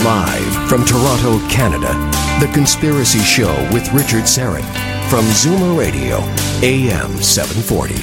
Live from Toronto, Canada, The Conspiracy Show with Richard Syrett from Zoomer Radio, AM 740.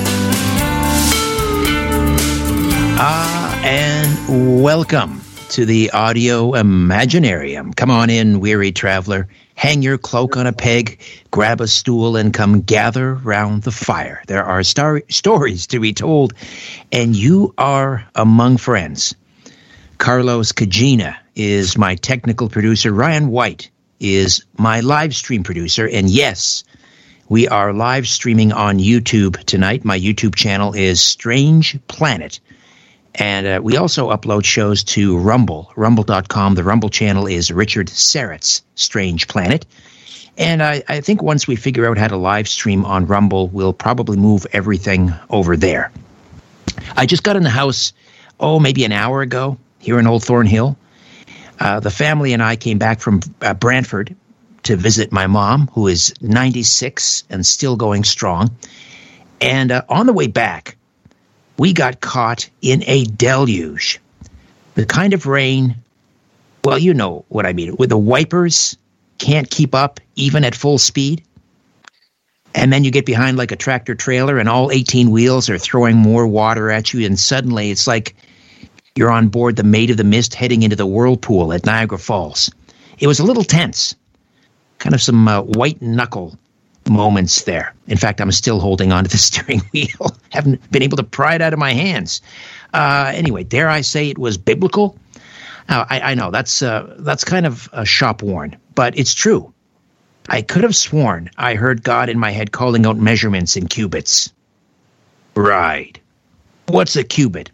And welcome to the Audio Imaginarium. Come on in, weary traveler. Hang your cloak on a peg, grab a stool, and come gather round the fire. There are stories to be told, and you are among friends. Carlos Cagina is my technical producer. Ryan White is my live stream producer. And yes, we are live streaming on YouTube tonight. My YouTube channel is Strange Planet. And we also upload shows to Rumble, rumble.com. The Rumble channel is Richard Syrett's Strange Planet. And I think once we figure out how to live stream on Rumble, we'll probably move everything over there. I just got in the house, maybe an hour ago here in Old Thornhill. The family and I came back from Brantford to visit my mom, who is 96 and still going strong. And on the way back, we got caught in a deluge. The kind of rain, well, you know what I mean, where the wipers can't keep up even at full speed. And then you get behind like a tractor trailer and all 18 wheels are throwing more water at you. And suddenly it's like you're on board the Maid of the Mist heading into the whirlpool at Niagara Falls. It was a little tense, kind of some white knuckle moments there. In fact, I'm still holding on to the steering wheel. Haven't been able to pry it out of my hands. Anyway, dare I say it was biblical? I know that's kind of shop worn, but it's true. I could have sworn I heard God in my head calling out measurements in cubits. Right. What's a cubit?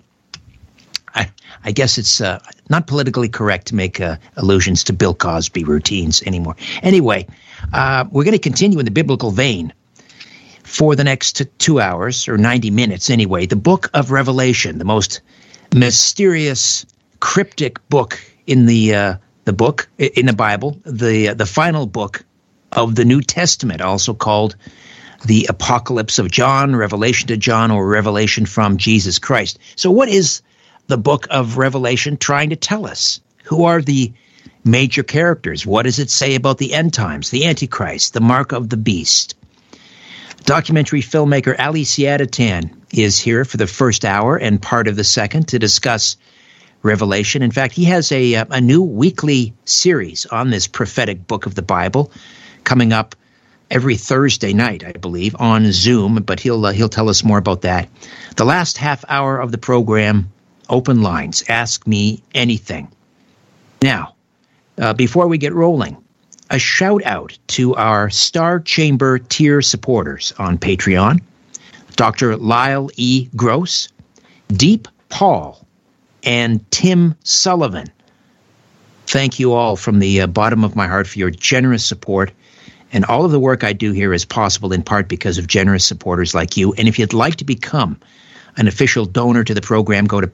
I guess it's not politically correct to make allusions to Bill Cosby routines anymore. Anyway, we're going to continue in the biblical vein for the next 2 hours, or 90 minutes anyway. The book of Revelation, the most mysterious, cryptic book in the book in the Bible, the final book of the New Testament, also called the Apocalypse of John, Revelation to John, or Revelation from Jesus Christ. So what is the book of Revelation trying to tell us? Who are the major characters? What does it say about the end times, the Antichrist, the mark of the beast? Documentary filmmaker Ali Siadatan is here for the first hour and part of the second to discuss Revelation. In fact, he has a new weekly series on this prophetic book of the Bible coming up every Thursday night, I believe, on Zoom, but he'll tell us more about that. The last half hour of the program, open lines, ask me anything. Now, before we get rolling, a shout out to our Star Chamber tier supporters on Patreon, Dr. Lyle E. Gross, Deep Paul, and Tim Sullivan. Thank you all from the bottom of my heart for your generous support. And all of the work I do here is possible in part because of generous supporters like you. And if you'd like to become an official donor to the program, go to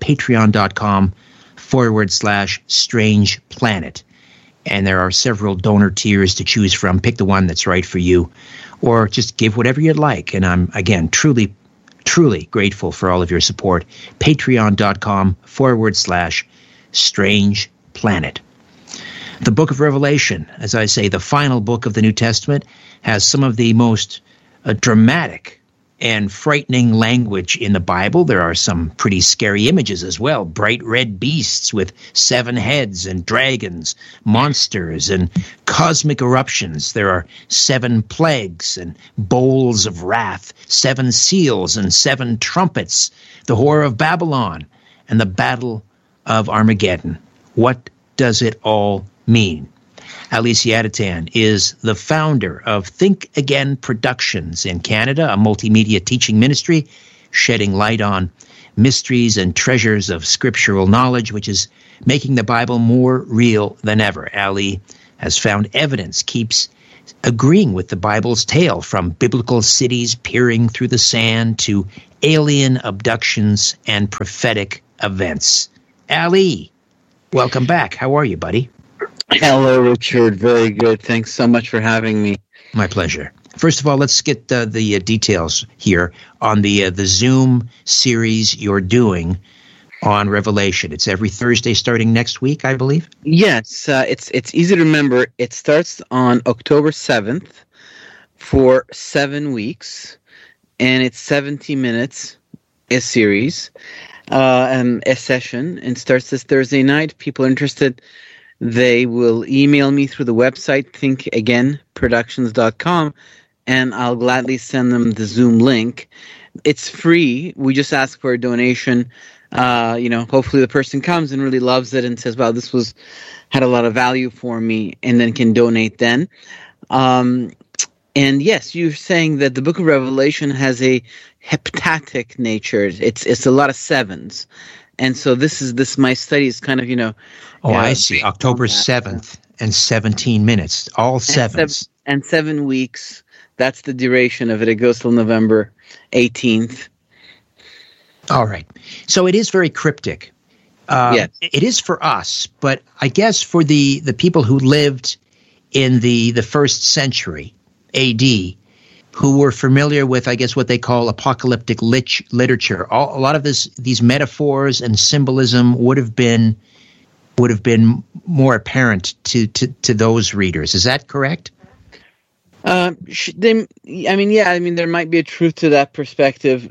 patreon.com/Strange Planet. And there are several donor tiers to choose from. Pick the one that's right for you, or just give whatever you'd like. And I'm, again, truly, truly grateful for all of your support. Patreon.com/Strange Planet. The book of Revelation, as I say, the final book of the New Testament, has some of the most dramatic and frightening language in the Bible. There are some pretty scary images as well. Bright red beasts with 7 heads and dragons, monsters, and cosmic eruptions. There are 7 plagues and bowls of wrath, 7 seals and 7 trumpets, the Whore of Babylon, and the Battle of Armageddon. What does it all mean? Ali Siadatan is the founder of Think Again Productions in Canada, a multimedia teaching ministry shedding light on mysteries and treasures of scriptural knowledge, which is making the Bible more real than ever. Ali has found evidence, keeps agreeing with the Bible's tale, from biblical cities peering through the sand to alien abductions and prophetic events. Ali, welcome back. How are you, buddy? Hello, Richard. Very good. Thanks so much for having me. My pleasure. First of all, let's get the details here on the Zoom series you're doing on Revelation. It's every Thursday starting next week, I believe. Yes, it's easy to remember. It starts on October 7th for 7 weeks, and it's 70 minutes, a series, and a session, and starts this Thursday night. People interested, they will email me through the website, thinkagainproductions.com, and I'll gladly send them the Zoom link. It's free. We just ask for a donation. Hopefully the person comes and really loves it and says, wow, this had a lot of value for me, and then can donate then. And yes, you're saying that the book of Revelation has a heptatic nature. It's a lot of sevens. And so my study is kind of, I see. October 7th and 17 minutes, all sevens. And 7 weeks. That's the duration of it. It goes till November 18th. All right. So it is very cryptic. Yes. It is for us, but I guess for the people who lived in the first century AD, who were familiar with, I guess, what they call apocalyptic literature, a lot of these metaphors and symbolism would have been more apparent to those readers. Is that correct? There might be a truth to that perspective.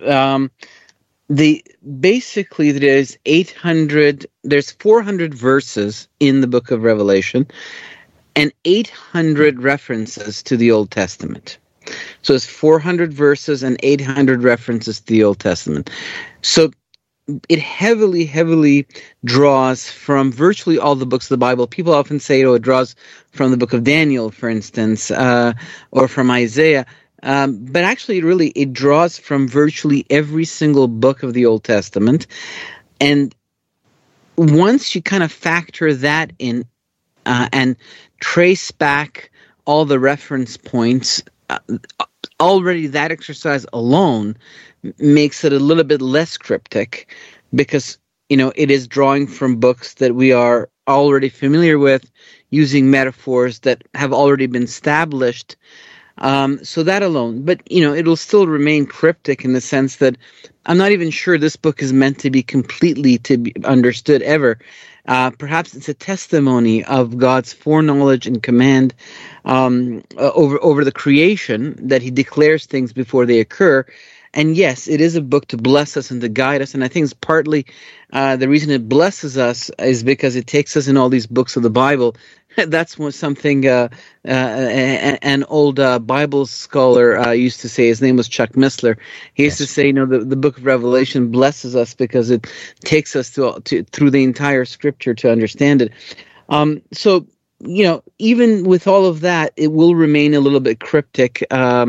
There's 400 verses in the book of Revelation and 800 references to the Old Testament. So it's 400 verses and 800 references to the Old Testament. So it heavily, heavily draws from virtually all the books of the Bible. People often say, it draws from the book of Daniel, for instance, or from Isaiah. But actually, it draws from virtually every single book of the Old Testament. And once you kind of factor that in and trace back all the reference points, already that exercise alone makes it a little bit less cryptic, because it is drawing from books that we are already familiar with, using metaphors that have already been established. So that alone, but it'll still remain cryptic in the sense that I'm not even sure this book is meant to be completely to be understood ever. Perhaps it's a testimony of God's foreknowledge and command over the creation, that He declares things before they occur. And yes, it is a book to bless us and to guide us. And I think it's partly the reason it blesses us is because it takes us in all these books of the Bible. That's something an old Bible scholar used to say. His name was Chuck Missler. He used to say, the book of Revelation blesses us because it takes us through the entire Scripture to understand it. So, even with all of that, it will remain a little bit cryptic.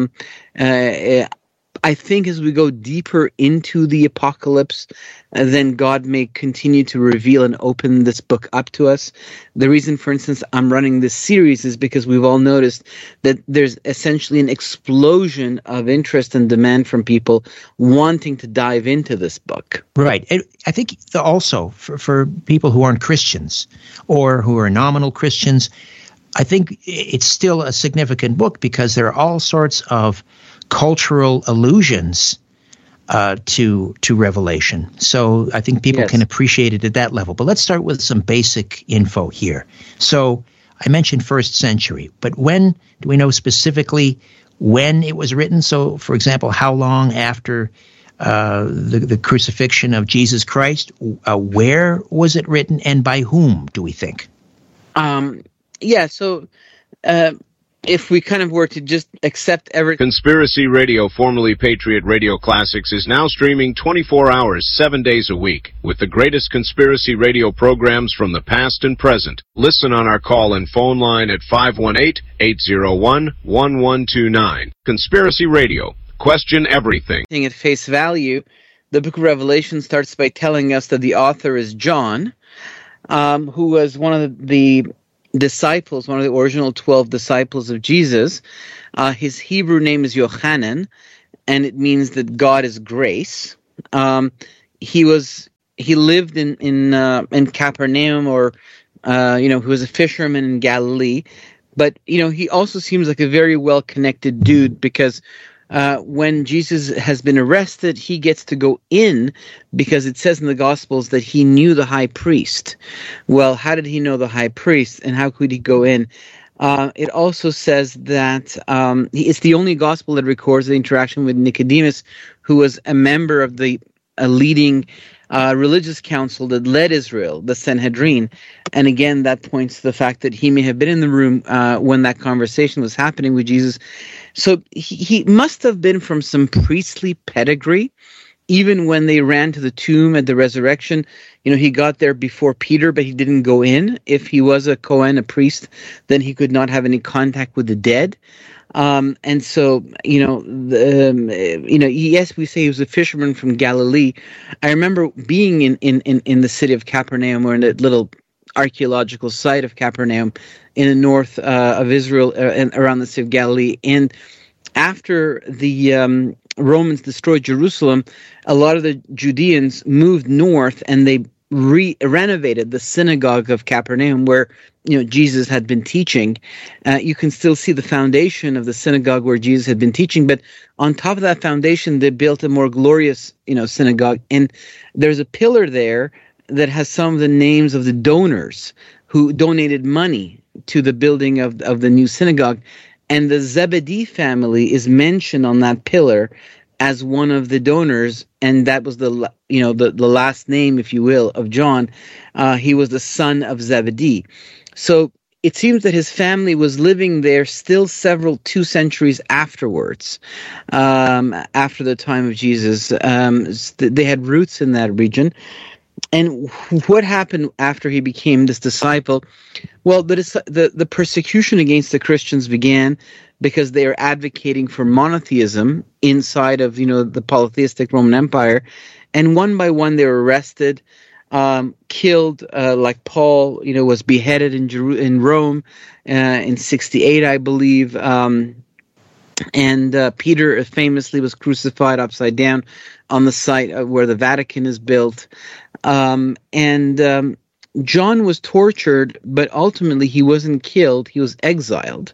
I think as we go deeper into the apocalypse, then God may continue to reveal and open this book up to us. The reason, for instance, I'm running this series is because we've all noticed that there's essentially an explosion of interest and demand from people wanting to dive into this book. Right. I think also for people who aren't Christians or who are nominal Christians, I think it's still a significant book because there are all sorts of cultural allusions to Revelation. So I think people can appreciate it at that level. But let's start with some basic info here. So I mentioned first century, but when do we know specifically when it was written? So, for example, how long after the crucifixion of Jesus Christ? Where was it written, and by whom, do we think? If we kind of were to just accept everything. Conspiracy Radio, formerly Patriot Radio Classics, is now streaming 24 hours, 7 days a week, with the greatest conspiracy radio programs from the past and present. Listen on our call and phone line at 518-801-1129. Conspiracy Radio. Question everything. At face value, the book of Revelation starts by telling us that the author is John, who was one of the disciples, one of the original 12 disciples of Jesus. His Hebrew name is Yochanan, and it means that God is grace. He lived in Capernaum, or he was a fisherman in Galilee. But he also seems like a very well-connected dude, because when Jesus has been arrested, he gets to go in because it says in the Gospels that he knew the high priest. Well, how did he know the high priest, and how could he go in? It also says that it's the only Gospel that records the interaction with Nicodemus, who was a member of the leading religious council that led Israel, the Sanhedrin. And again, that points to the fact that he may have been in the room when that conversation was happening with Jesus. So he must have been from some priestly pedigree. Even when they ran to the tomb at the resurrection, he got there before Peter, but he didn't go in. If he was a Kohen, a priest, then he could not have any contact with the dead. And so, yes, we say he was a fisherman from Galilee. I remember being in the city of Capernaum, or in the little archaeological site of Capernaum in the north of Israel, and around the Sea of Galilee. And after the Romans destroyed Jerusalem, a lot of the Judeans moved north, and they renovated the synagogue of Capernaum, where Jesus had been teaching. You can still see the foundation of the synagogue where Jesus had been teaching, but on top of that foundation, they built a more glorious, synagogue. And there's a pillar there that has some of the names of the donors who donated money to the building of the new synagogue. And the Zebedee family is mentioned on that pillar as one of the donors, and that was the last name, if you will, of John. He was the son of Zebedee. So it seems that his family was living there still 2 centuries afterwards, after the time of Jesus. They had roots in that region. And what happened after he became this disciple? Well, the persecution against the Christians began because they are advocating for monotheism inside of the polytheistic Roman Empire, and one by one they were arrested, killed. Like Paul, was beheaded in Rome in 68, I believe. And Peter famously was crucified upside down on the site where the Vatican is built. And John was tortured, but ultimately he wasn't killed. He was exiled.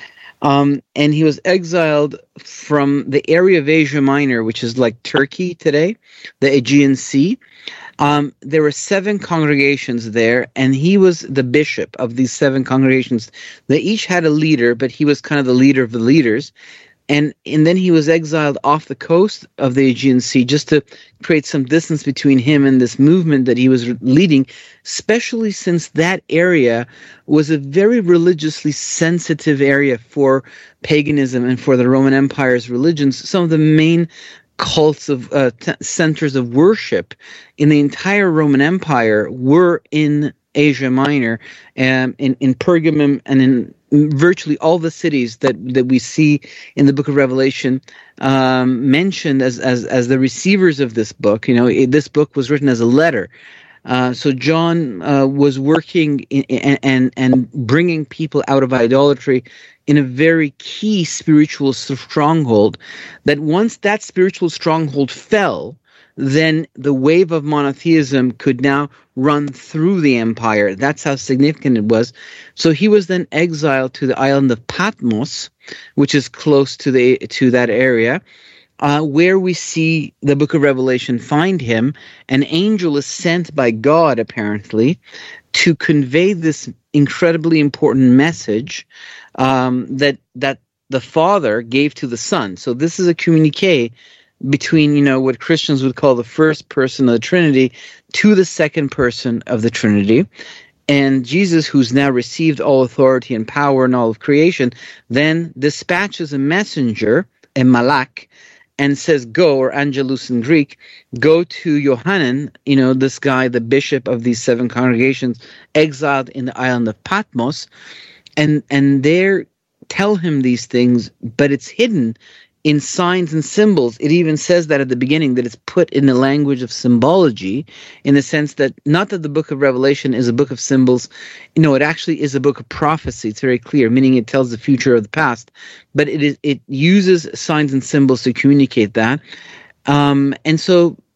And he was exiled from the area of Asia Minor, which is like Turkey today, the Aegean Sea. There were 7 congregations there, and he was the bishop of these 7 congregations. They each had a leader, but he was kind of the leader of the leaders. And then he was exiled off the coast of the Aegean Sea just to create some distance between him and this movement that he was leading, especially since that area was a very religiously sensitive area for paganism and for the Roman Empire's religions. Some of the main cults of centers of worship in the entire Roman Empire were in Asia Minor, in Pergamum, and in virtually all the cities that we see in the book of Revelation mentioned as the receivers of this book. This book was written as a letter. So John was working and bringing people out of idolatry in a very key spiritual stronghold, that once that spiritual stronghold fell, then the wave of monotheism could now run through the empire. That's how significant it was. So he was then exiled to the island of Patmos, which is close to that area, where we see the book of Revelation find him. An angel is sent by God, apparently, to convey this incredibly important message that the Father gave to the Son. So this is a communique between, what Christians would call the first person of the Trinity to the second person of the Trinity. And Jesus, who's now received all authority and power and all of creation, then dispatches a messenger, a malak, and says, go, or angelus in Greek, go to Yohanan, this guy, the bishop of these 7 congregations, exiled in the island of Patmos, and there tell him these things, but it's hidden in signs and symbols. It even says that at the beginning, that it's put in the language of symbology, in the sense that not that the book of Revelation is a book of symbols. It actually is a book of prophecy. It's very clear, meaning it tells the future of the past, but it uses signs and symbols to communicate that. And so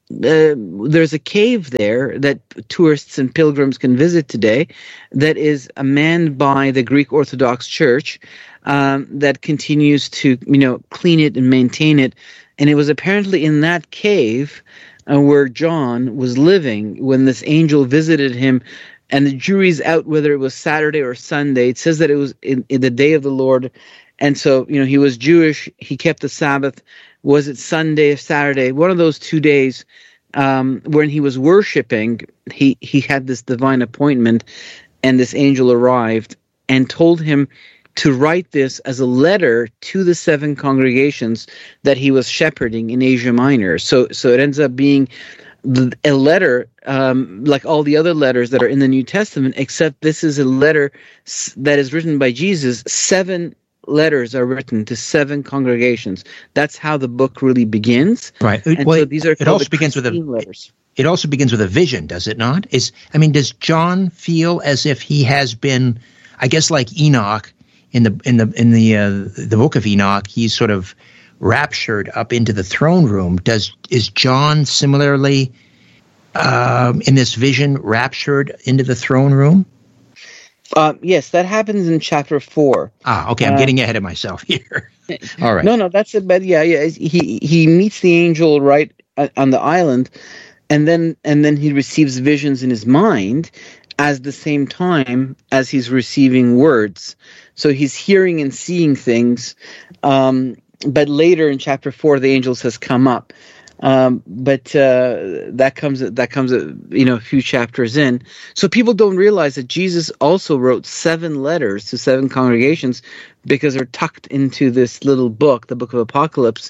there's a cave there that tourists and pilgrims can visit today that is manned by the Greek Orthodox Church that continues to, clean it and maintain it. And it was apparently in that cave where John was living when this angel visited him. And the jury's out whether it was Saturday or Sunday. It says that it was in the day of the Lord. And so, he was Jewish. He kept the Sabbath. Was it Sunday or Saturday? One of those 2 days when he was worshiping, he had this divine appointment, and this angel arrived and told him to write this as a letter to the 7 congregations that he was shepherding in Asia Minor. So it ends up being a letter like all the other letters that are in the New Testament, except this is a letter that is written by Jesus. 7 letters are written to 7 congregations. That's how the book really begins. Right. And so these are it also begins with letters. It also begins with a vision, does it not? Does John feel as if he has been, I guess, like Enoch in the book of Enoch? He's sort of raptured up into the throne room. Is John similarly in this vision raptured into the throne room? Yes, that happens in chapter 4. Okay. I'm getting ahead of myself here. All right. No, that's it. But yeah. He meets the angel right on the island, and then he receives visions in his mind at the same time as he's receiving words. So he's hearing and seeing things. But later in chapter 4, the angel says, "Come up." But that comes a few chapters in. So people don't realize that Jesus also wrote 7 letters to 7 congregations because they're tucked into this little book, the Book of Apocalypse.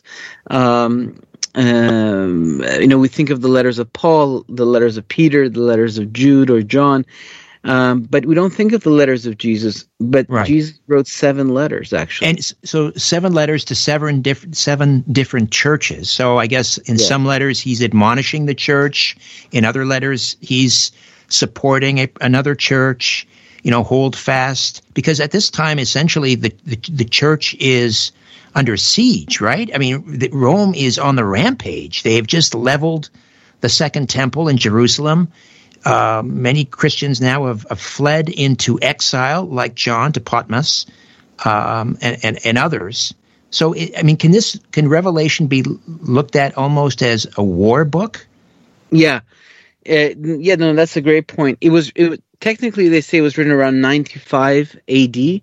We think of the letters of Paul, the letters of Peter, the letters of Jude or John. But we don't think of the letters of Jesus. But right. Jesus wrote 7 letters, actually. And so 7 letters to 7 different churches. So I guess in some letters he's admonishing the church. In other letters he's supporting another church. Hold fast. Because at this time, essentially, the church is under siege, right? Rome is on the rampage. They have just leveled the Second Temple in Jerusalem. Many Christians now have fled into exile, like John, to Patmos, and others. So, can Revelation be looked at almost as a war book? Yeah, that's a great point. It was technically, they say it was written around 95 A.D.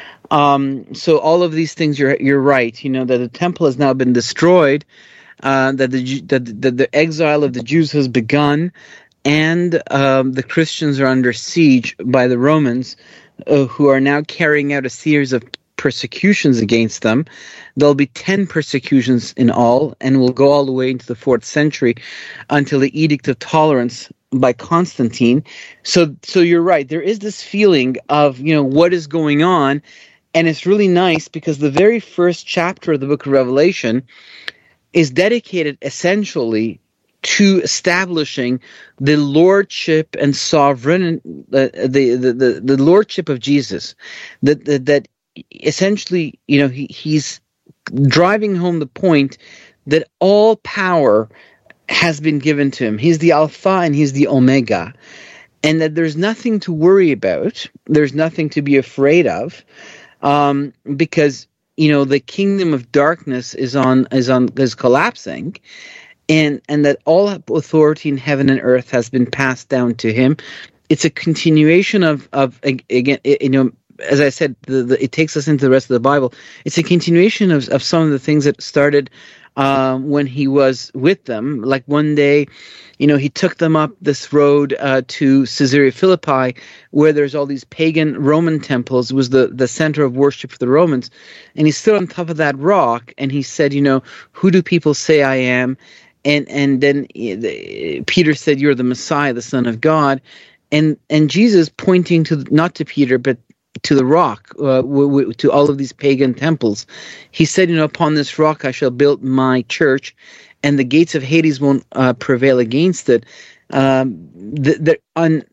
So all of these things, you're right. That the temple has now been destroyed, that the exile of the Jews has begun. And the Christians are under siege by the Romans, who are now carrying out a series of persecutions against them. There'll be 10 persecutions in all, and will go all the way into the 4th century until the Edict of Tolerance by Constantine. So you're right. There is this feeling of, what is going on, and it's really nice because the very first chapter of the book of Revelation is dedicated essentially to establishing the lordship and sovereign, the lordship of Jesus, that essentially, he's driving home the point that all power has been given to him. He's the Alpha and he's the Omega, and that there's nothing to worry about. There's nothing to be afraid of, because the kingdom of darkness is collapsing. And that all authority in heaven and earth has been passed down to him. It's a continuation of again, as I said, it takes us into the rest of the Bible. It's a continuation of some of the things that started when he was with them. Like one day, he took them up this road to Caesarea Philippi, where there's all these pagan Roman temples. It was the center of worship for the Romans. And he stood on top of that rock and he said, "Who do people say I am?" And then Peter said, "You're the Messiah, the Son of God." And Jesus, pointing to not to Peter, but to the rock, to all of these pagan temples, he said, "Upon this rock I shall build my church, and the gates of Hades won't prevail against it."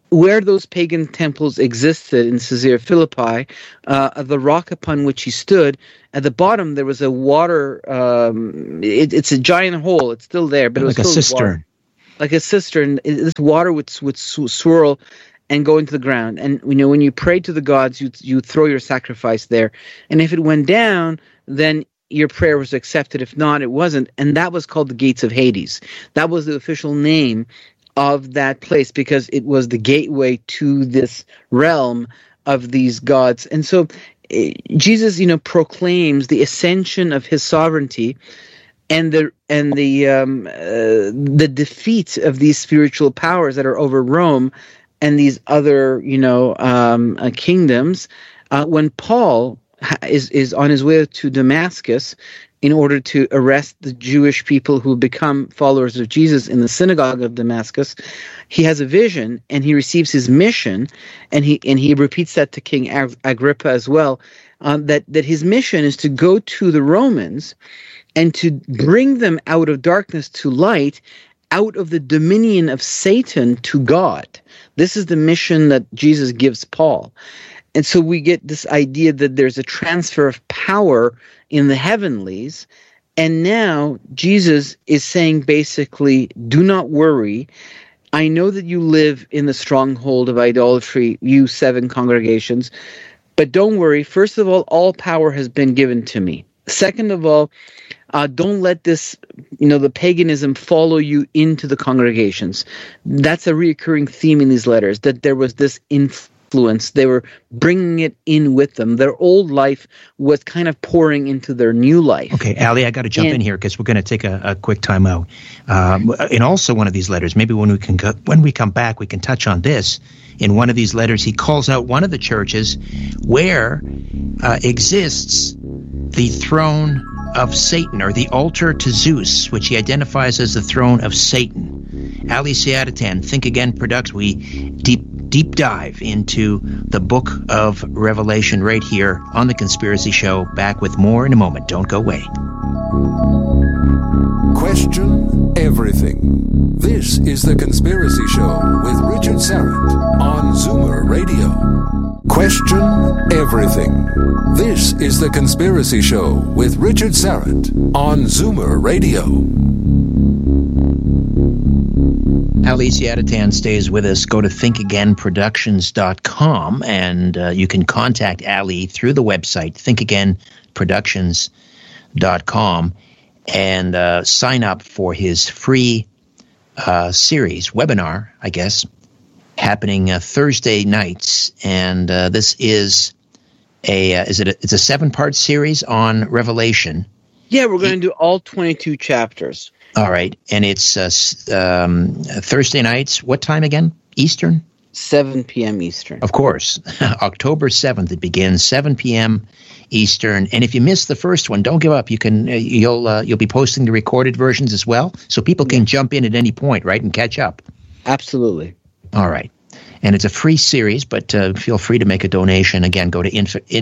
where those pagan temples existed in Caesarea Philippi, the rock upon which he stood, at the bottom there was a water. It's a giant hole. It's still there, but it was like a still cistern. Water. Like a cistern. This water would swirl and go into the ground. And when you pray to the gods, you throw your sacrifice there. And if it went down, then your prayer was accepted. If not, it wasn't. And that was called the Gates of Hades. That was the official name of that place, because it was the gateway to this realm of these gods. And so Jesus, proclaims the ascension of his sovereignty and the defeat of these spiritual powers that are over Rome and these other kingdoms. When Paul is on his way to Damascus in order to arrest the Jewish people who become followers of Jesus in the synagogue of Damascus, he has a vision and he receives his mission, and he repeats that to King Agrippa as well, that his mission is to go to the Romans and to bring them out of darkness to light, out of the dominion of Satan to God. This is the mission that Jesus gives Paul. And so we get this idea that there's a transfer of power in the heavenlies. And now Jesus is saying basically, do not worry. I know that you live in the stronghold of idolatry, you 7 congregations, but don't worry. First of all power has been given to me. Second of all, don't let this, the paganism follow you into the congregations. That's a reoccurring theme in these letters, that there was this influence. They were bringing it in with them. Their old life was kind of pouring into their new life. Okay, Ali, I got to jump in here because we're going to take a quick time out. In also one of these letters, maybe when we come back, we can touch on this. In one of these letters, he calls out one of the churches where exists the throne of Satan, or the altar to Zeus, which he identifies as the throne of Satan. Ali Siadatan, Think Again Products. We deep dive into the book of Revelation right here on The Conspiracy Show. Back with more in a moment. Don't go away. Question everything. This is The Conspiracy Show with Richard Syrett on Zoomer Radio. Question everything. This is The Conspiracy Show with Richard Syrett on Zoomer Radio. Ali Siadatan stays with us. Go to thinkagainproductions.com and you can contact Ali through the website, thinkagainproductions.com, and sign up for his free series, webinar, I guess, happening Thursday nights. And this is it's a 7-part series on Revelation. Yeah, we're going to do all 22 chapters. All right, and it's Thursday nights. What time again? Eastern? 7 p.m. Eastern. Of course. October 7th it begins, 7 p.m. Eastern. And if you missed the first one, don't give up. You can you'll be posting the recorded versions as well, so people can jump in at any point, right, and catch up. Absolutely. All right. And it's a free series, but feel free to make a donation. Again, go to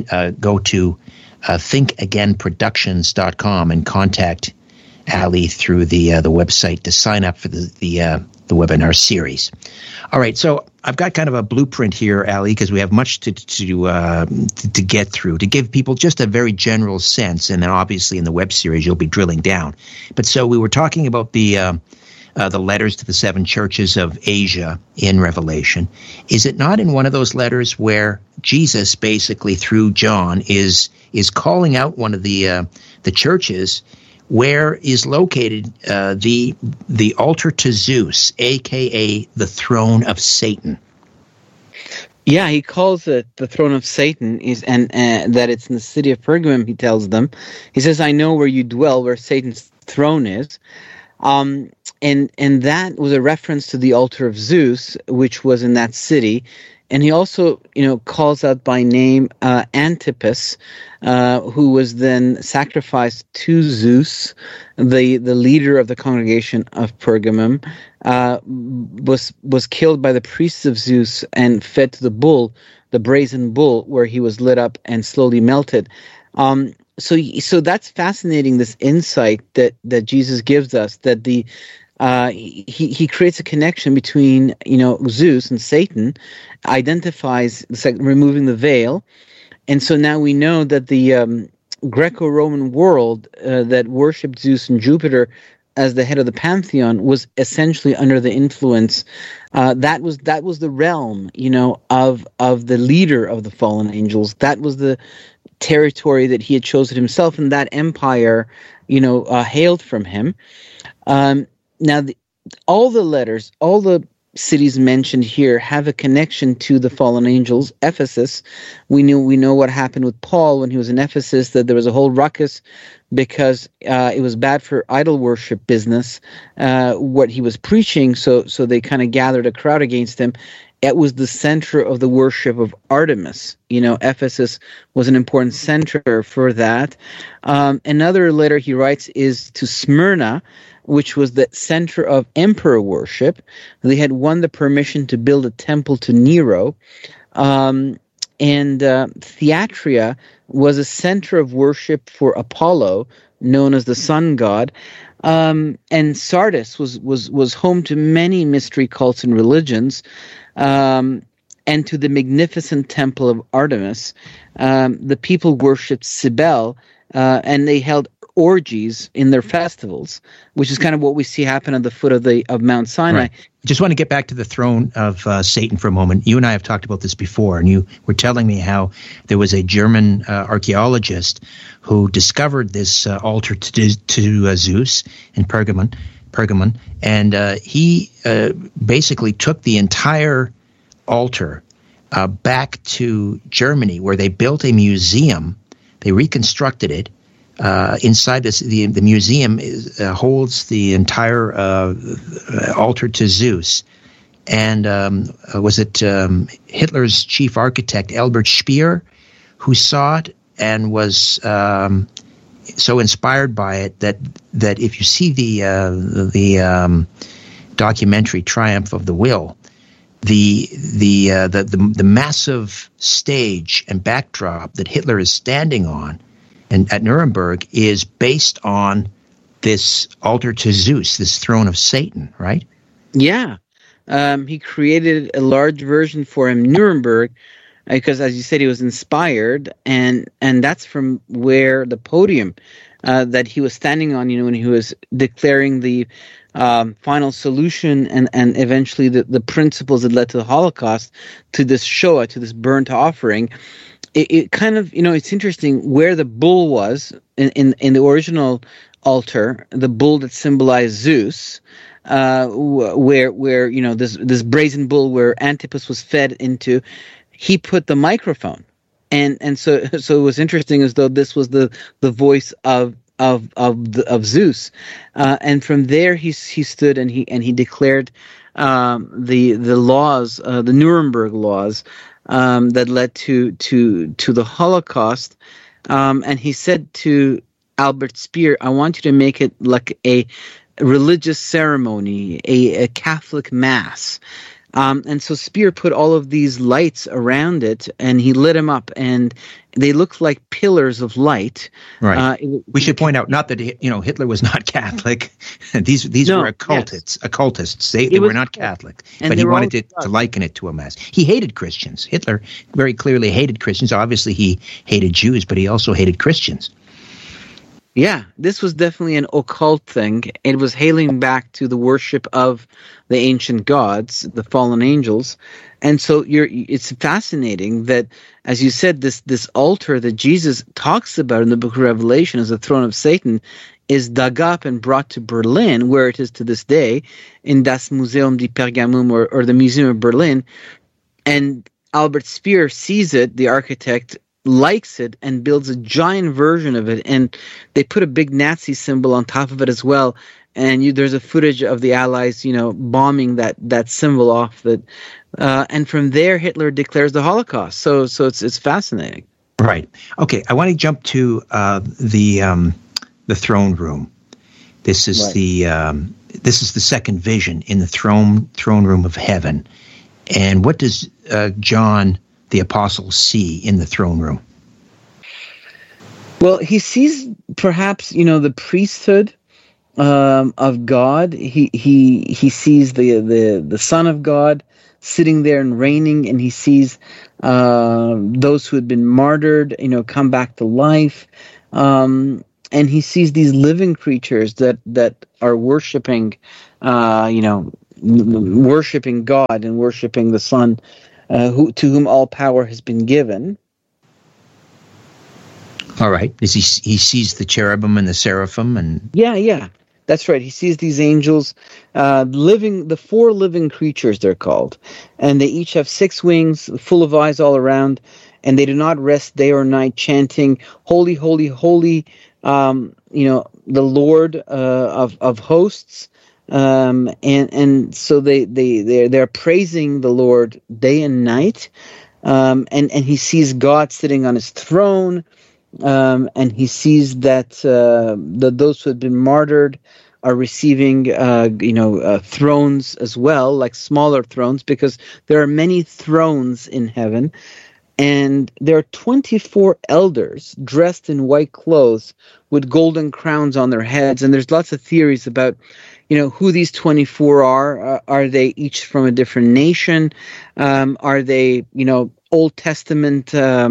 thinkagainproductions.com and contact Ali through the website to sign up for the webinar series. All right, so I've got kind of a blueprint here, Ali, because we have much to get through, to give people just a very general sense, and then obviously in the web series you'll be drilling down. But so we were talking about the letters to the 7 churches of Asia in Revelation. Is it not in one of those letters where Jesus basically through John is calling out one of the churches where is located the altar to Zeus, a.k.a. the throne of Satan? Yeah, he calls it the throne of Satan, and that it's in the city of Pergamum, he tells them. He says, I know where you dwell, where Satan's throne is. And that was a reference to the altar of Zeus, which was in that city. And he also, calls out by name Antipas, who was then sacrificed to Zeus, the leader of the congregation of Pergamum, was killed by the priests of Zeus and fed to the bull, the brazen bull, where he was lit up and slowly melted. So that's fascinating, this insight that Jesus gives us, that the he creates a connection between Zeus and Satan, identifies removing the veil, and so now we know that the Greco-Roman world that worshipped Zeus and Jupiter as the head of the pantheon was essentially under the influence. That was the realm, of the leader of the fallen angels. That was the territory that he had chosen himself, and that empire, hailed from him. Now, all the letters, all the cities mentioned here have a connection to the fallen angels. Ephesus, we know what happened with Paul when he was in Ephesus, that there was a whole ruckus because it was bad for idol worship business, what he was preaching, so they kind of gathered a crowd against him. It was the center of the worship of Artemis. Ephesus was an important center for that. Another letter he writes is to Smyrna, which was the center of emperor worship. They had won the permission to build a temple to Nero. And Thyatira was a center of worship for Apollo, known as the sun god. And Sardis was home to many mystery cults and religions, and to the magnificent temple of Artemis. The people worshipped Cybele, and they held orgies in their festivals, which is kind of what we see happen at the foot of Mount Sinai. Right. Just want to get back to the throne of Satan for a moment. You and I have talked about this before, and you were telling me how there was a German archaeologist who discovered this altar to Zeus in Pergamon, and he basically took the entire altar back to Germany, where they built a museum. They reconstructed it. Inside this, the museum holds the entire altar to Zeus, and was it Hitler's chief architect Albert Speer who saw it and was so inspired by it that if you see the documentary Triumph of the Will, the massive stage and backdrop that Hitler is standing on and at Nuremberg is based on this altar to Zeus, this throne of Satan, right? Yeah. He created a large version for him, Nuremberg, because, as you said, he was inspired, and that's from where the podium that he was standing on, when he was declaring the final solution and eventually the principles that led to the Holocaust, to this Shoah, to this burnt offering. It kind of, it's interesting where the bull was in the original altar, the bull that symbolized Zeus, where this brazen bull where Antipas was fed into, he put the microphone, and so it was interesting, as though this was the voice of Zeus, and from there he stood and he declared the laws, the Nuremberg laws. That led to the Holocaust, and he said to Albert Speer, "I want you to make it like a religious ceremony, a Catholic mass." And so Speer put all of these lights around it, and he lit them up, and they looked like pillars of light. Right. We should point out, not that Hitler was not Catholic. These were occultists. Yes. Occultists. They were not Catholic, but he wanted to liken it to a mass. He hated Christians. Hitler very clearly hated Christians. Obviously, he hated Jews, but he also hated Christians. Yeah, this was definitely an occult thing. It was hailing back to the worship of the ancient gods, the fallen angels. And so it's fascinating that, as you said, this altar that Jesus talks about in the book of Revelation as the throne of Satan is dug up and brought to Berlin, where it is to this day, in Das Museum di Pergamum, or the Museum of Berlin. And Albert Speer sees it, the architect, likes it, and builds a giant version of it, and they put a big Nazi symbol on top of it as well, and there's a footage of the Allies bombing that symbol off that, and from there Hitler declares the Holocaust. So it's fascinating. Right. Okay, I want to jump to the throne room. This is right. This is the second vision in the throne room of heaven. And what does John the apostle see in the throne room? Well, he sees perhaps, the priesthood of God. He sees the Son of God sitting there and reigning, and he sees those who had been martyred, come back to life, and he sees these living creatures that are worshiping, worshiping God and worshiping the Son, to whom all power has been given. All right. He sees the cherubim and the seraphim, and yeah, that's right. He sees these angels, the 4 living creatures they're called, and they each have 6 wings, full of eyes all around, and they do not rest day or night, chanting, "Holy, holy, holy, the Lord of hosts." And so they're praising the Lord day and night, and he sees God sitting on his throne, and he sees that those who had been martyred are receiving thrones as well, like smaller thrones, because there are many thrones in heaven. And there are 24 elders dressed in white clothes with golden crowns on their heads. And there's lots of theories about, who these 24 are. Are they each from a different nation? Are they, Old Testament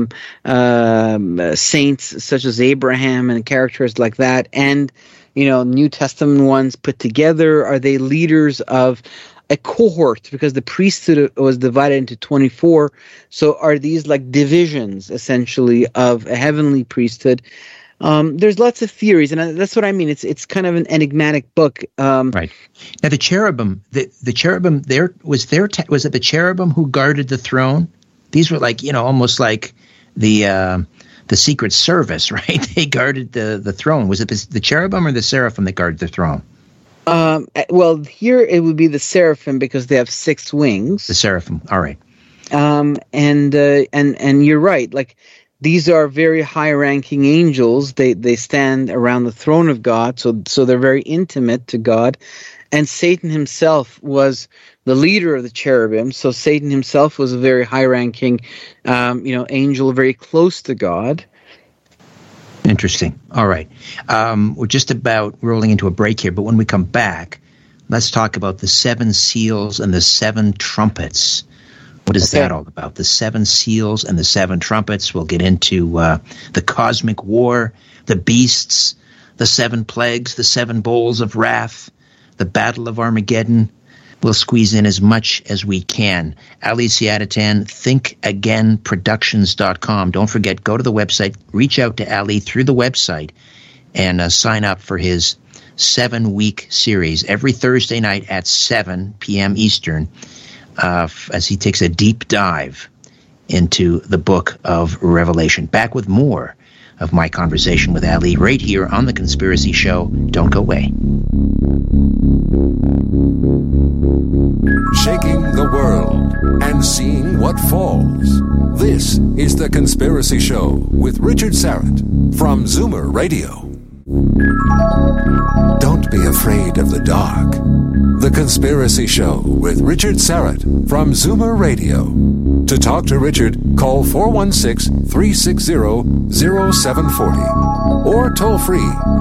saints such as Abraham and characters like that? And, New Testament ones put together? Are they leaders of a cohort, because the priesthood was divided into 24. So are these like divisions, essentially, of a heavenly priesthood? There's lots of theories, and that's what I mean. It's kind of an enigmatic book. Right. Now the cherubim, the cherubim, was it the cherubim who guarded the throne? These were like, almost like the Secret Service, right? They guarded the throne. Was it the cherubim or the seraphim that guarded the throne? Well, here it would be the seraphim, because they have 6 wings. The seraphim, all right. And you're right. Like, these are very high-ranking angels. They stand around the throne of God, so they're very intimate to God. And Satan himself was the leader of the cherubim. So Satan himself was a very high-ranking, angel, very close to God. Interesting. All right. We're just about rolling into a break here, but when we come back, let's talk about the 7 seals and the 7 trumpets. What is that all about? The 7 seals and the 7 trumpets. We'll get into the cosmic war, the beasts, the 7 plagues, the 7 bowls of wrath, the battle of Armageddon. We'll squeeze in as much as we can. Ali Siadatan, thinkagainproductions.com. Don't forget, go to the website, reach out to Ali through the website, and sign up for his 7-week series every Thursday night at 7 p.m. Eastern, as he takes a deep dive into the book of Revelation. Back with more of my conversation with Ali right here on The Conspiracy Show. Don't go away. Shaking the world and seeing what falls. This is The Conspiracy Show with Richard Syrett from Zoomer Radio. Don't be afraid of the dark. The Conspiracy Show with Richard Syrett from Zoomer Radio. To talk to Richard, call 416-360-0740 or toll free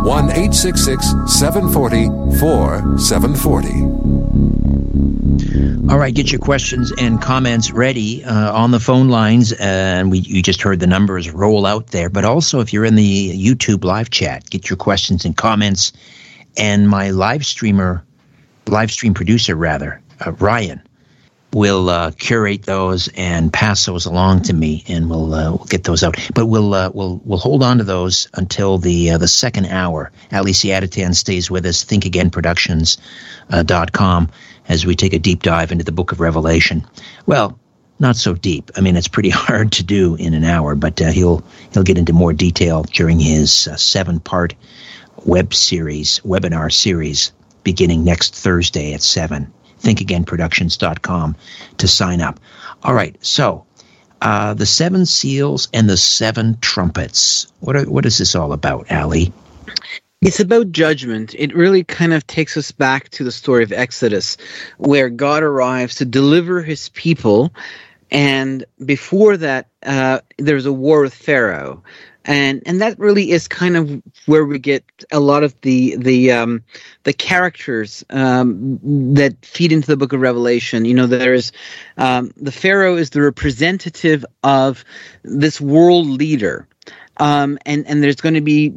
1-866-740-4740. All right, get your questions and comments ready on the phone lines, and you just heard the numbers roll out there. But also, if you're in the YouTube live chat, get your questions and comments. And my live stream producer, Ryan, will curate those and pass those along to me, and we'll get those out. But we'll hold on to those until the second hour. Ali Siadatan stays with us. thinkagainproductions.com. As we take a deep dive into the book of Revelation. Well, not so deep. I mean, it's pretty hard to do in an hour, but he'll get into more detail during his 7-part webinar series beginning next Thursday at 7. thinkagainproductions.com to sign up. All right, so the 7 seals and the 7 trumpets. What is this all about, Ali? It's about judgment. It really kind of takes us back to the story of Exodus, where God arrives to deliver his people. And before that, there's a war with Pharaoh. And that really is kind of where we get a lot of the characters that feed into the book of Revelation. There's the Pharaoh is the representative of this world leader. And there's going to be,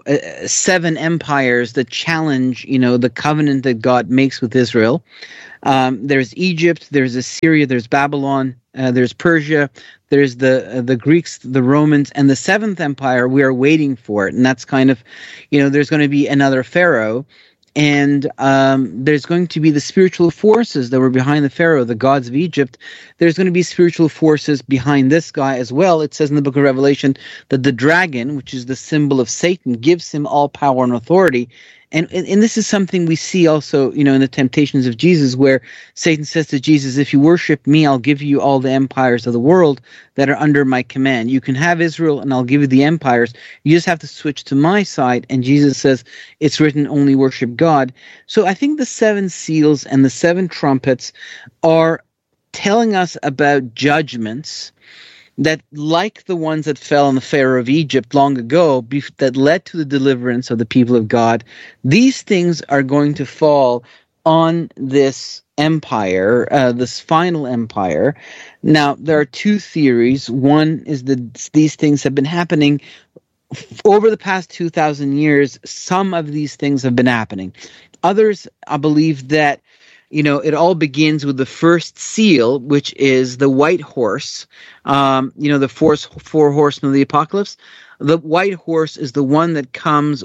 7 empires that challenge, the covenant that God makes with Israel. There's Egypt, there's Assyria, there's Babylon, there's Persia, there's the Greeks, the Romans, and the 7th empire. We are waiting for it, and that's kind of, there's going to be another Pharaoh. And there's going to be the spiritual forces that were behind the Pharaoh, the gods of Egypt. There's going to be spiritual forces behind this guy as well. It says in the book of Revelation that the dragon, which is the symbol of Satan, gives him all power and authority. And this is something we see also, in the temptations of Jesus, where Satan says to Jesus, if you worship me, I'll give you all the empires of the world that are under my command. You can have Israel and I'll give you the empires. You just have to switch to my side. And Jesus says, it's written, only worship God. So I think the 7 seals and the 7 trumpets are telling us about judgments that, like the ones that fell on the Pharaoh of Egypt long ago, that led to the deliverance of the people of God, these things are going to fall on this empire, this final empire. Now, there are 2 theories. One is that these things have been happening over the past 2,000 years. Some of these things have been happening. Others, I believe that it all begins with the first seal, which is the white horse, the 4 horsemen of the apocalypse. The white horse is the one that comes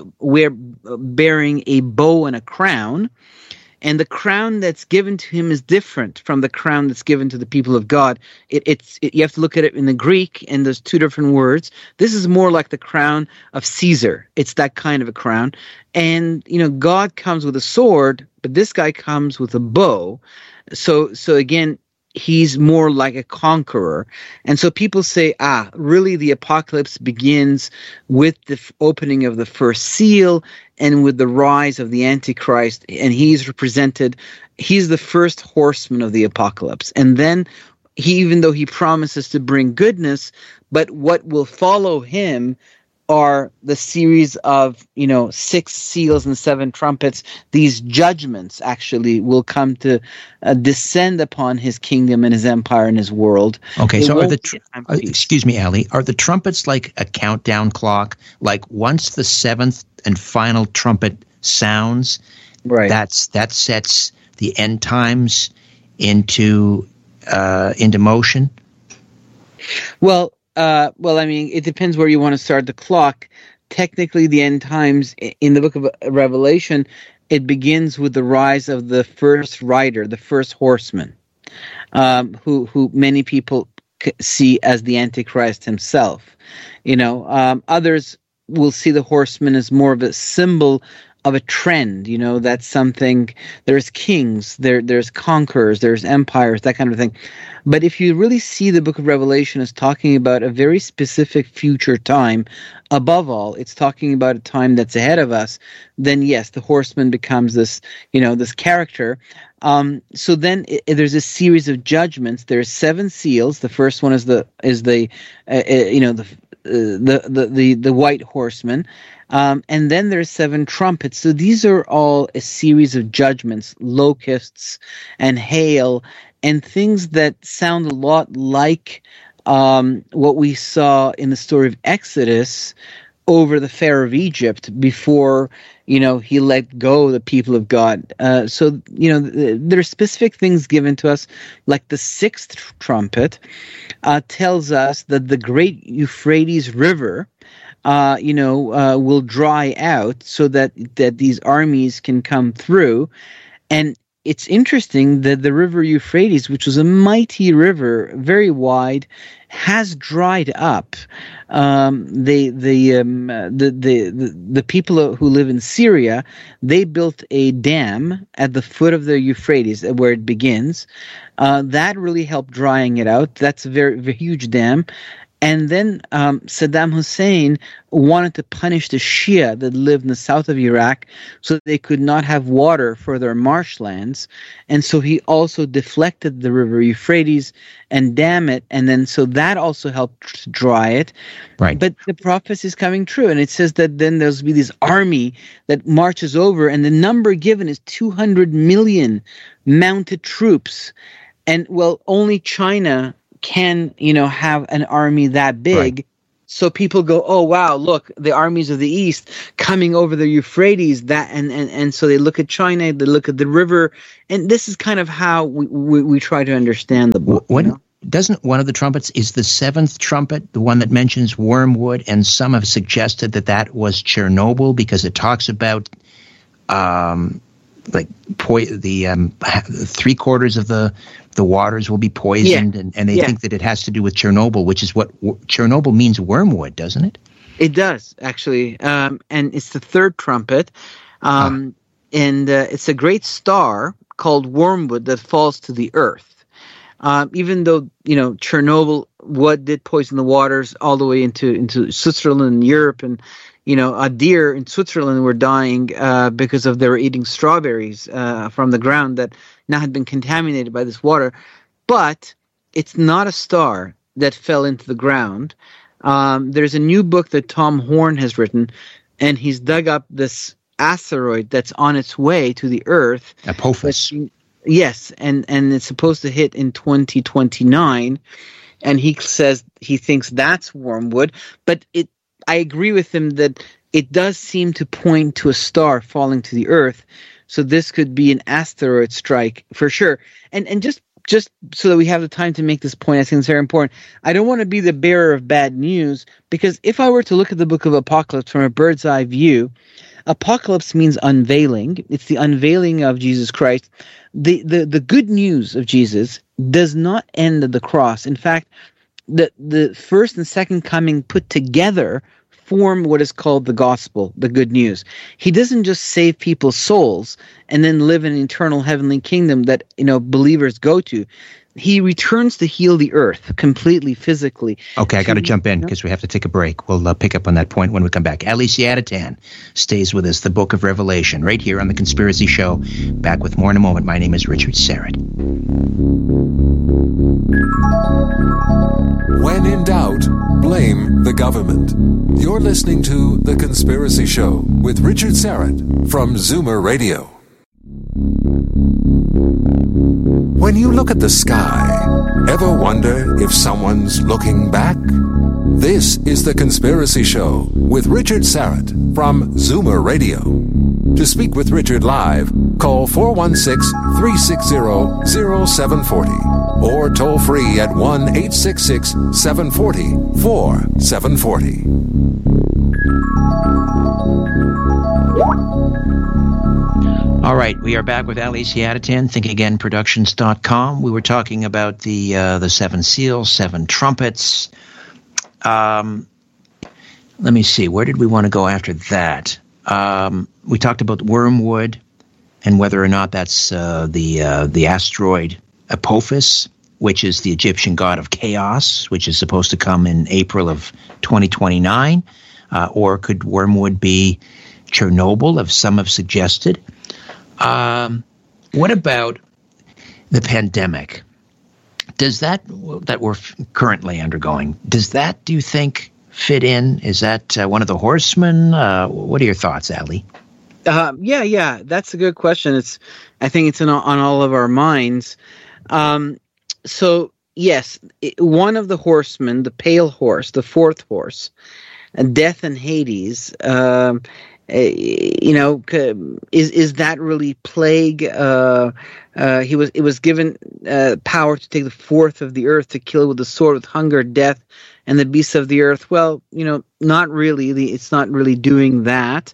bearing a bow and a crown. And the crown that's given to him is different from the crown that's given to the people of God. You have to look at it in the Greek, and there's 2 different words. This is more like the crown of Caesar. It's that kind of a crown. And, God comes with a sword, but this guy comes with a bow. So again, he's more like a conqueror. And so people say, really the apocalypse begins with the opening of the first seal and with the rise of the Antichrist. And he's the first horseman of the apocalypse. And then even though he promises to bring goodness, but what will follow him are the series of 6 seals and 7 trumpets. These judgments actually will come to descend upon his kingdom and his empire and his world. Okay, so excuse me, Ali, are the trumpets like a countdown clock? Like once the 7th and final trumpet sounds, right, that sets the end times into motion? Well, I mean, it depends where you want to start the clock. Technically, the end times in the book of Revelation, it begins with the rise of the first rider, the first horseman, who many people see as the Antichrist himself. Others will see the horseman as more of a symbol of a trend. That's something. There's kings, there's conquerors, there's empires, that kind of thing. But if you really see the book of Revelation as talking about a very specific future time, above all, it's talking about a time that's ahead of us, then yes, the horseman becomes this, this character. So then there's a series of judgments. There's 7 seals. The first one is the white horseman. And then there's 7 trumpets. So these are all a series of judgments, locusts and hail, and things that sound a lot like what we saw in the story of Exodus over the Pharaoh of Egypt before, he let go of the people of God. So there are specific things given to us, like the 6th trumpet tells us that the great Euphrates River will dry out so that these armies can come through. And it's interesting that the river Euphrates, which was a mighty river, very wide, has dried up. The people who live in Syria, they built a dam at the foot of the Euphrates, where it begins. That really helped drying it out. That's a very, very huge dam. And then Saddam Hussein wanted to punish the Shia that lived in the south of Iraq so that they could not have water for their marshlands. And so he also deflected the river Euphrates and dammed it. And then so that also helped dry it. Right. But the prophecy is coming true. And it says that then there'll be this army that marches over. And the number given is 200 million mounted troops. And, well, only China can, have an army that big. Right. So people go, oh, wow, look, the armies of the East coming over the Euphrates, and so they look at China, they look at the river, and this is kind of how we try to understand the book. Doesn't one of the trumpets, is the seventh trumpet the one that mentions wormwood, and some have suggested that was Chernobyl because it talks about three-quarters of the waters will be poisoned, and they think that it has to do with Chernobyl, which is what Chernobyl means, wormwood, doesn't it? It does, actually, and it's the third trumpet, and it's a great star called wormwood that falls to the earth. Even though, Chernobyl, what did poison the waters all the way into Switzerland and Europe, and a deer in Switzerland were dying because they were eating strawberries from the ground that now had been contaminated by this water. But it's not a star that fell into the ground. There's a new book that Tom Horn has written, and he's dug up this asteroid that's on its way to the Earth. Apophis. Yes, and it's supposed to hit in 2029. And he says he thinks that's wormwood, but I agree with him that it does seem to point to a star falling to the Earth. So this could be an asteroid strike for sure. And just so that we have the time to make this point, I think it's very important. I don't want to be the bearer of bad news, because if I were to look at the book of Apocalypse from a bird's eye view, Apocalypse means unveiling. It's the unveiling of Jesus Christ. The good news of Jesus does not end at the cross. In fact, the first and second coming put together form what is called the gospel, the good news. He doesn't just save people's souls and then live in an eternal heavenly kingdom that believers go to. He returns to heal the earth completely, physically. Okay, I got to jump in because we have to take a break. We'll pick up on that point when we come back. Ali Siadatan stays with us, the Book of Revelation, right here on The Conspiracy Show. Back with more in a moment. My name is Richard Syrett. When in doubt, blame the government. You're listening to The Conspiracy Show with Richard Syrett from Zoomer Radio. When you look at the sky, ever wonder if someone's looking back? This is The Conspiracy Show with Richard Syrett from Zoomer Radio. To speak with Richard live, call 416-360-0740 or toll free at 1-866-740-4740. All right, we are back with Ali Siadatan, ThinkAgainProductions.com. We were talking about the seven seals, seven trumpets. Let me see, where did we want to go after that? We talked about wormwood and whether or not that's the asteroid Apophis, which is the Egyptian god of chaos, which is supposed to come in April of 2029. Or could wormwood be Chernobyl, as some have suggested? What about the pandemic? Does that we're currently undergoing, does that, do you think, fit in? Is that one of the horsemen? What are your thoughts, Ali? Yeah, that's a good question. I think it's on all of our minds. So yes, one of the horsemen, the pale horse, the fourth horse, death and Hades. Is that really plague? It was given power to take the fourth of the earth, to kill with the sword, with hunger, death, and the beasts of the earth. Well, not really. It's not really doing that.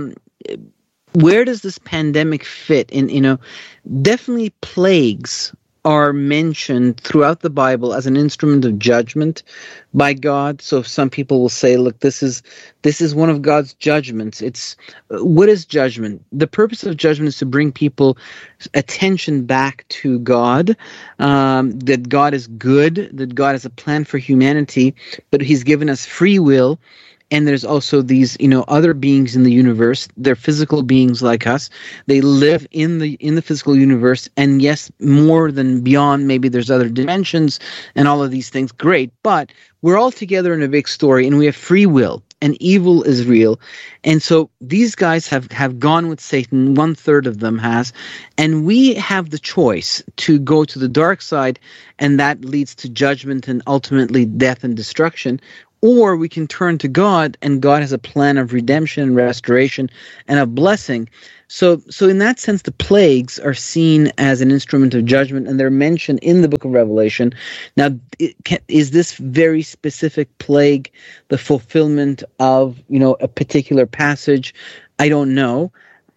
Where does this pandemic fit in? Definitely plagues are mentioned throughout the Bible as an instrument of judgment by God. So some people will say, look, this is one of God's judgments. What is judgment? The purpose of judgment is to bring people attention back to God, that God is good, that God has a plan for humanity, but he's given us free will. And there's also these, other beings in the universe. They're physical beings like us. They live in the physical universe. And yes, more than beyond, maybe there's other dimensions and all of these things. Great. But we're all together in a big story, and we have free will, and evil is real. And so these guys have gone with Satan. 1/3 of them has. And we have the choice to go to the dark side, and that leads to judgment and ultimately death and destruction. Or we can turn to God, and God has a plan of redemption and restoration and of blessing. So in that sense, the plagues are seen as an instrument of judgment, and they're mentioned in the book of Revelation. Now, is this very specific plague the fulfillment of, a particular passage? I don't know.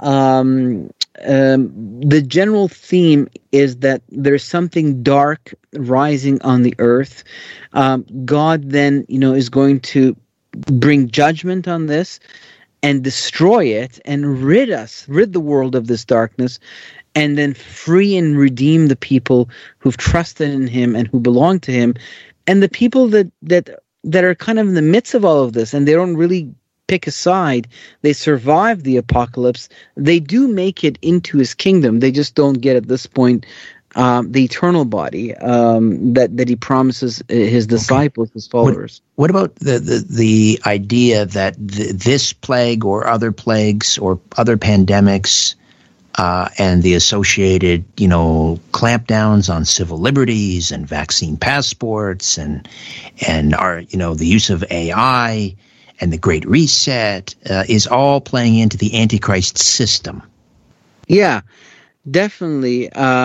The general theme is that there's something dark rising on the earth. God then, is going to bring judgment on this and destroy it and rid the world of this darkness, and then free and redeem the people who've trusted in him and who belong to him. And the people that are kind of in the midst of all of this, and they don't really pick a side, they survive the apocalypse, they do make it into his kingdom. They just don't get at this point the eternal body that he promises his disciples, his followers. What about the idea that this plague or other plagues or other pandemics and the associated, clampdowns on civil liberties and vaccine passports and our, the use of AI and the Great Reset is all playing into the Antichrist system? Yeah, definitely.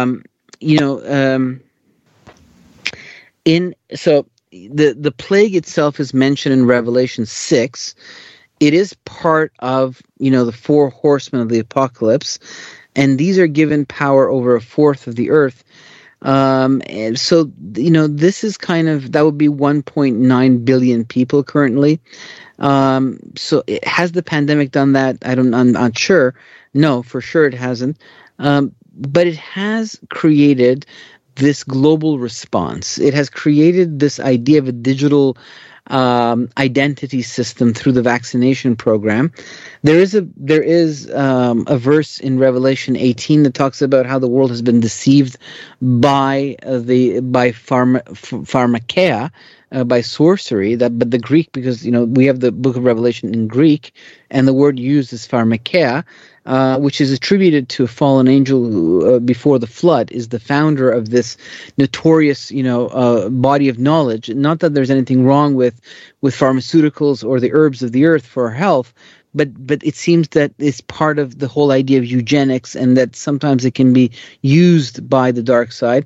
The plague itself is mentioned in Revelation 6. It is part of, the 4 horsemen of the apocalypse, and these are given power over 1/4 of the earth. And so, this is that would be 1.9 billion people currently. So has the pandemic done that? I'm not sure. No, for sure it hasn't. But it has created this global response. It has created this idea of a digital identity system through the vaccination program. There is a verse in Revelation 18 that talks about how the world has been deceived by pharmakeia, by sorcery. But the Greek, because we have the book of Revelation in Greek, and the word used is pharmakeia, which is attributed to a fallen angel who, before the flood, is the founder of this notorious, body of knowledge. Not that there's anything wrong with pharmaceuticals or the herbs of the earth for our health, but it seems that it's part of the whole idea of eugenics, and that sometimes it can be used by the dark side.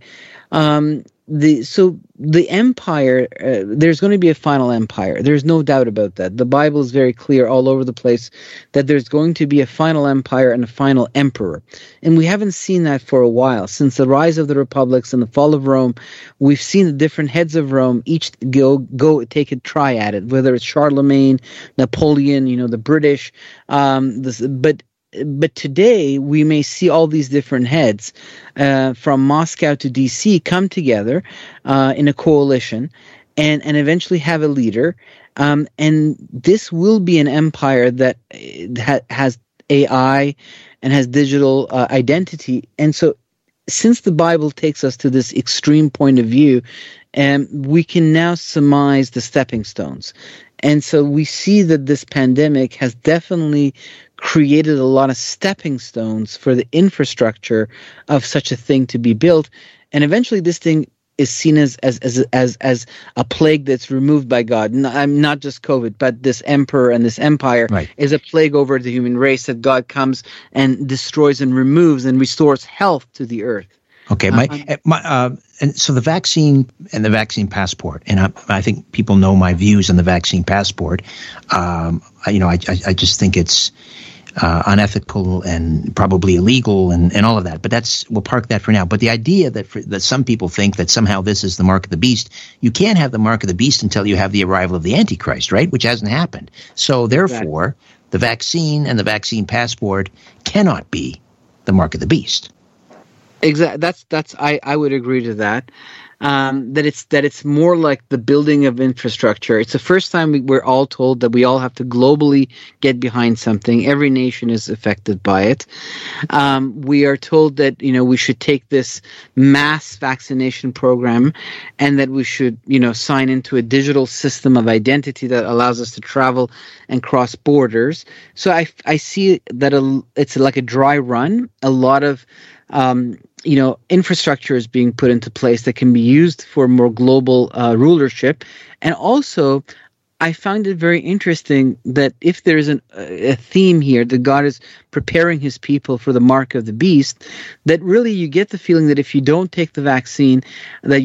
The empire, there's going to be a final empire. There's no doubt about that. The Bible is very clear all over the place that there's going to be a final empire and a final emperor. And we haven't seen that for a while. Since the rise of the republics and the fall of Rome, we've seen the different heads of Rome each go take a try at it, whether it's Charlemagne, Napoleon, the British, But today we may see all these different heads from Moscow to DC come together in a coalition and eventually have a leader. And this will be an empire that has AI and has digital identity. And so since the Bible takes us to this extreme point of view, we can now surmise the stepping stones. And so we see that this pandemic has definitely created a lot of stepping stones for the infrastructure of such a thing to be built. And eventually this thing is seen as a plague that's removed by God. Not just COVID, but this emperor and this empire is a plague over the human race, that God comes and destroys and removes and restores health to the earth. Okay, and so the vaccine and the vaccine passport, and I think people know my views on the vaccine passport. I just think it's unethical and probably illegal and all of that. But we'll park that for now. But the idea that some people think that somehow this is the mark of the beast, you can't have the mark of the beast until you have the arrival of the Antichrist, right? Which hasn't happened. So therefore, the vaccine and the vaccine passport cannot be the mark of the beast. Exactly. I would agree to that. That it's more like the building of infrastructure. It's the first time we're all told that we all have to globally get behind something. Every nation is affected by it. We are told that, we should take this mass vaccination program and that we should, sign into a digital system of identity that allows us to travel and cross borders. So I see that it's like a dry run. A lot of infrastructure is being put into place that can be used for more global rulership. And also, I found it very interesting that if there is a theme here, that God is preparing his people for the mark of the beast, that really you get the feeling that if you don't take the vaccine, that